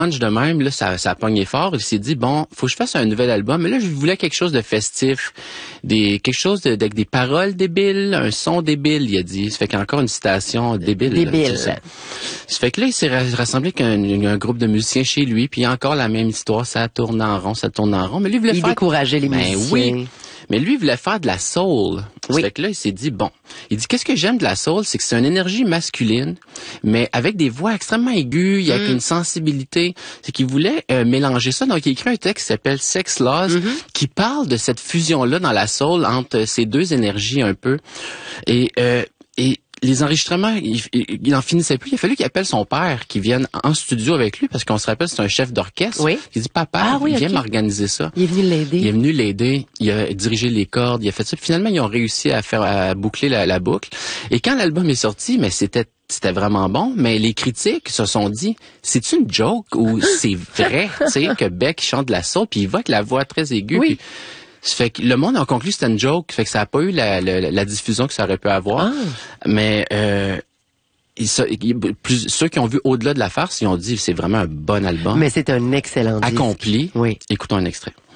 de même, là, ça a pogné fort. Il s'est dit, bon, faut que je fasse un nouvel album. Mais là, je voulais quelque chose de festif, quelque chose avec des paroles débiles, un son débile, il a dit. Ça fait qu'il y a encore une citation débile. Débile. Ça fait que là, il s'est rassemblé avec un groupe de musiciens chez lui, puis il y a encore la même histoire, ça tourne en rond. Mais lui, il voulait faire... décourageait les musiciens. Oui. Mais lui, il voulait faire de la soul. Oui. Ça fait que là, il s'est dit, bon, il dit, qu'est-ce que j'aime de la soul? C'est que c'est une énergie masculine, mais avec des voix extrêmement aiguës, avec une sensibilité. C'est qu'il voulait mélanger ça. Donc, il a écrit un texte qui s'appelle Sex Laws, qui parle de cette fusion-là dans la soul entre ces deux énergies un peu. Et les enregistrements, il en finissait plus. Il a fallu qu'il appelle son père qui vienne en studio avec lui, parce qu'on se rappelle, c'est un chef d'orchestre. Oui. Il dit, papa, viens m'organiser ça. Il est venu l'aider. Il est venu l'aider. Il a dirigé les cordes. Il a fait ça. Puis finalement, ils ont réussi à boucler la boucle. Et quand l'album est sorti, mais c'était vraiment bon, mais les critiques se sont dit, c'est une joke ou c'est vrai, tu sais, que Beck chante de la soul, puis il va avec la voix très aiguë. Oui. Puis, ça fait que le monde a conclu que c'était une joke, ça fait que ça a pas eu la diffusion que ça aurait pu avoir. Mais ceux qui ont vu au-delà de la farce, ils ont dit c'est vraiment un bon album. Mais c'est un excellent disque. Accompli. Oui. Écoutons un extrait.